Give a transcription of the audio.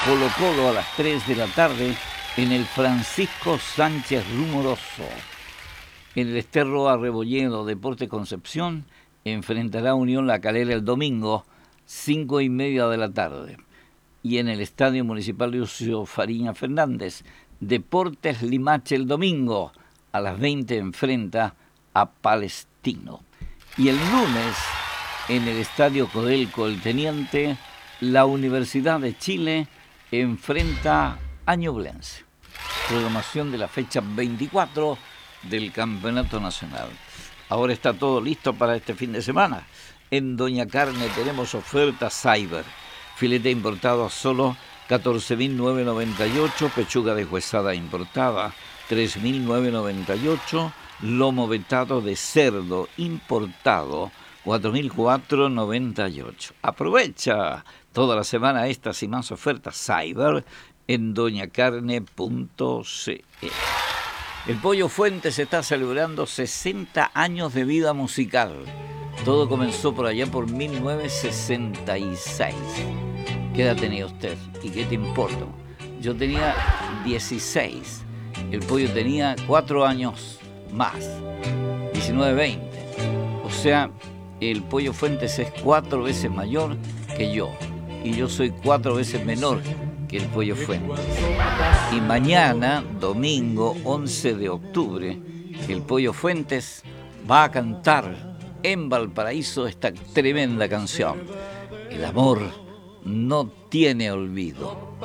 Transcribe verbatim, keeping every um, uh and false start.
Colo Colo a las tres de la tarde en el Francisco Sánchez Rumoroso. En el Esterro Arrebolledo Deporte Concepción enfrentará a Unión La Calera el domingo, cinco y media de la tarde. Y en el Estadio Municipal Lucio Fariña Fernández, Deportes Limache el domingo, a las veinte enfrenta a Palestino. Y el lunes, en el Estadio Codelco El Teniente, la Universidad de Chile enfrenta a Ñublense. Programación de la fecha veinticuatro del Campeonato Nacional. Ahora está todo listo para este fin de semana. En Doña Carne tenemos oferta Cyber. Filete importado a solo catorce mil novecientos noventa y ocho, pechuga deshuesada importada tres mil novecientos noventa y ocho, lomo vetado de cerdo importado cuatro mil cuatrocientos noventa y ocho. Aprovecha toda la semana estas y más ofertas Cyber en doña carne punto c l. El Pollo Fuentes está celebrando sesenta años de vida musical. Todo comenzó por allá por mil novecientos sesenta y seis. ¿Qué edad tenía usted? ¿Y qué te importa? Yo tenía dieciséis. El Pollo tenía cuatro años más. diecinueve, veinte. O sea, el Pollo Fuentes es cuatro veces mayor que yo. Y yo soy cuatro veces menor que el Pollo Fuentes. Y mañana, domingo once de octubre, el Pollo Fuentes va a cantar en Valparaíso esta tremenda canción. El amor no tiene olvido.